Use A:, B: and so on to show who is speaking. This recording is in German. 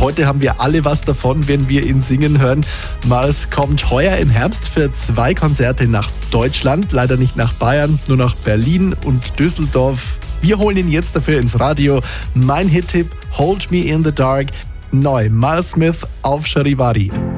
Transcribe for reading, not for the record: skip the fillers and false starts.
A: heute haben wir alle was davon, wenn wir ihn singen hören. Mars kommt heuer im Herbst für 2 Konzerte nach Deutschland, leider nicht nach Bayern, nur nach Berlin und Düsseldorf. Wir holen ihn jetzt dafür ins Radio. Mein Hit-Tipp, Hold Me in the Dark, neu Miles Smith auf Charivari.